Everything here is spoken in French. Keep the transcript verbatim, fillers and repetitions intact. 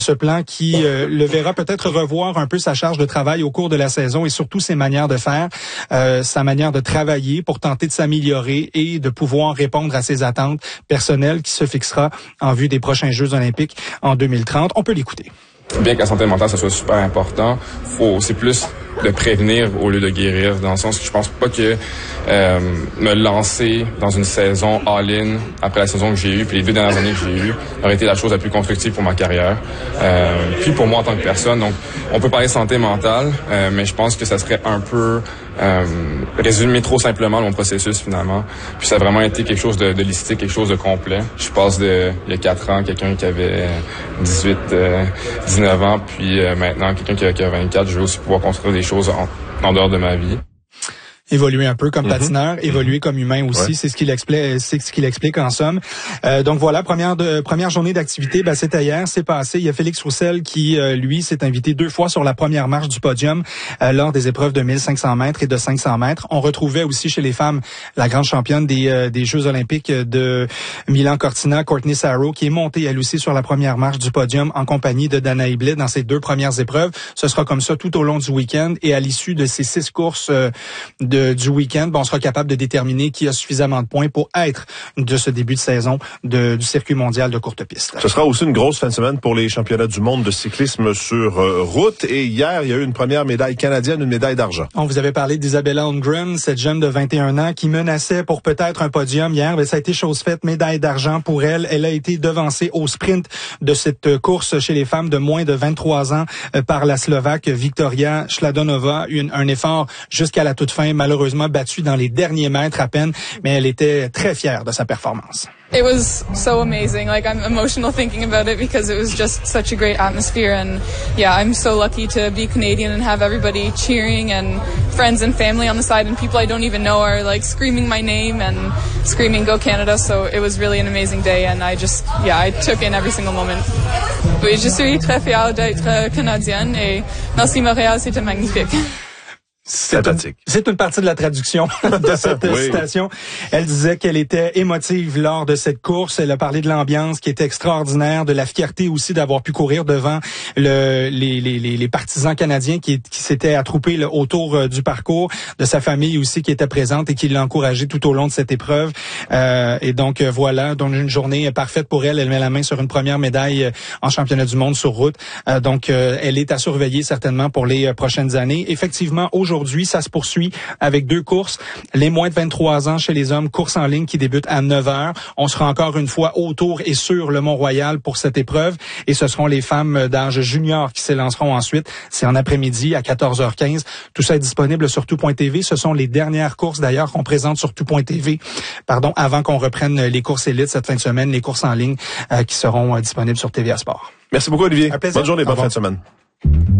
Ce plan qui euh, le verra peut-être revoir un peu sa charge de travail au cours de la saison et surtout ses manières de faire, euh, sa manière de travailler pour tenter de s'améliorer et de pouvoir répondre à ses attentes personnelles qui se fixera en vue des prochains Jeux olympiques en deux mille trente. On peut l'écouter. Bien que la santé mentale, ça soit super important, faut, c'est plus de prévenir au lieu de guérir, dans le sens que je pense pas que euh, me lancer dans une saison all-in après la saison que j'ai eue, puis les deux dernières années que j'ai eues, aurait été la chose la plus constructive pour ma carrière, euh, puis pour moi en tant que personne. Donc, on peut parler de santé mentale, euh, mais je pense que ça serait un peu euh, résumer trop simplement mon processus finalement. Puis ça a vraiment été quelque chose de, de holistique, quelque chose de complet. Je passe de, il y a quatre ans, quelqu'un qui avait dix-huit, dix-neuf ans, puis euh, maintenant quelqu'un qui a, qui a vingt-quatre, je veux aussi pouvoir construire des choses en, en dehors de ma vie. Évoluer un peu comme patineur, mm-hmm. évoluer comme humain aussi, ouais. c'est ce qu'il explique, c'est ce qu'il explique en somme. Euh, donc voilà, première de, première journée d'activité, ben c'était hier, c'est passé. Il y a Félix Roussel qui, euh, lui, s'est invité deux fois sur la première marche du podium euh, lors des épreuves de mille cinq cents mètres et de cinq cents mètres. On retrouvait aussi chez les femmes la grande championne des, euh, des Jeux olympiques de Milan-Cortina, Courtney Sarro, qui est montée elle aussi sur la première marche du podium en compagnie de Danae Blais dans ses deux premières épreuves. Ce sera comme ça tout au long du week-end et à l'issue de ces six courses euh, de du week-end, bon, on sera capable de déterminer qui a suffisamment de points pour être de ce début de saison de, du circuit mondial de courte piste. Ce sera aussi une grosse fin de semaine pour les championnats du monde de cyclisme sur euh, route. Et hier, il y a eu une première médaille canadienne, une médaille d'argent. On vous avait parlé d'Isabella Holmgren, cette jeune de vingt et un ans qui menaçait pour peut-être un podium hier. Mais ça a été chose faite, médaille d'argent pour elle. Elle a été devancée au sprint de cette course chez les femmes de moins de vingt-trois ans euh, par la Slovaque Victoria Šladová. Une, un effort jusqu'à la toute fin, malheureusement battue dans les derniers mètres à peine, mais elle était très fière de sa performance. It was so amazing. Like, I'm emotional thinking about it because it was just such a great atmosphere. And yeah, I'm so lucky to be Canadian and have everybody cheering and friends and family on the side and people I don't even know are like screaming my name and screaming Go Canada. So it was really an amazing day and I just, yeah, I took in every single moment. Oui, je suis très fière d'être canadienne et merci Montréal, c'était magnifique. C'est une, c'est une partie de la traduction de cette oui. citation. Elle disait qu'elle était émotive lors de cette course. Elle a parlé de l'ambiance qui était extraordinaire, de la fierté aussi d'avoir pu courir devant le, les, les, les partisans canadiens qui, qui s'étaient attroupés là, autour du parcours, de sa famille aussi qui était présente et qui l'a encouragée tout au long de cette épreuve. Euh, et donc voilà, donc une journée parfaite pour elle. Elle met la main sur une première médaille en championnat du monde sur route. Euh, donc euh, elle est à surveiller certainement pour les prochaines années. Effectivement, aujourd'hui, Aujourd'hui, ça se poursuit avec deux courses. Les moins de vingt-trois ans chez les hommes, course en ligne qui débute à neuf heures. On sera encore une fois autour et sur le Mont-Royal pour cette épreuve. Et ce seront les femmes d'âge junior qui s'élanceront ensuite. C'est en après-midi à quatorze heures quinze. Tout ça est disponible sur tout point t v. Ce sont les dernières courses d'ailleurs qu'on présente sur tout point t v. Pardon, avant qu'on reprenne les courses élites cette fin de semaine, les courses en ligne euh, qui seront euh, disponibles sur T V A Sport. Merci beaucoup Olivier. Un plaisir. Bonne journée, bonne fin de semaine.